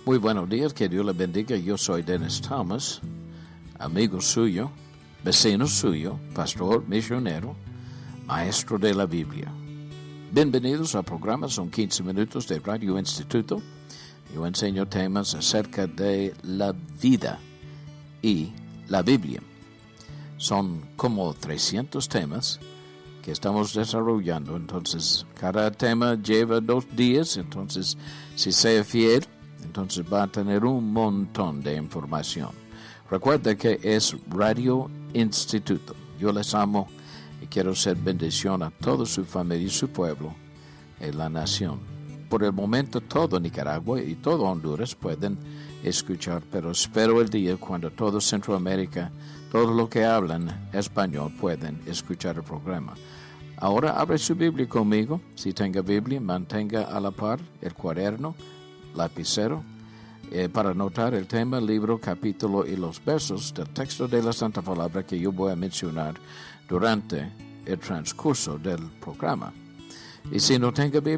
Muy buenos días, que Dios le bendiga. Yo soy Dennis Thomas, amigo suyo, vecino suyo, pastor, misionero, maestro de la Biblia. Bienvenidos al programa, son 15 minutos de Radio Instituto. Yo enseño temas acerca de la vida y la Biblia. Son como 300 temas que estamos desarrollando, entonces cada tema lleva 2 días, entonces si sea fiel, entonces va a tener un montón de información. Recuerda que es Radio Instituto. Yo les amo y quiero ser bendición a toda su familia y su pueblo en la nación. Por el momento todo Nicaragua y todo Honduras pueden escuchar, pero espero el día cuando todo Centroamérica, todos los que hablan español pueden escuchar el programa. Ahora abre su Biblia conmigo. Si tenga Biblia, mantenga a la par el cuaderno, lapicero, para anotar el tema, libro, capítulo y los versos del texto de la Santa Palabra que yo voy a mencionar durante el transcurso del programa. Y si no tenga Biblia,